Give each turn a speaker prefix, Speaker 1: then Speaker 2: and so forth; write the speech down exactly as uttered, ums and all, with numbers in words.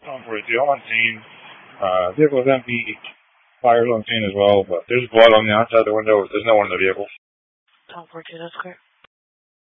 Speaker 1: Tom forty-two, I'm on scene. Uh, vehicle is empty. Fire's on scene as well, but there's blood on the outside of the window. There's no one in the vehicle.
Speaker 2: Tom forty-two, that's correct.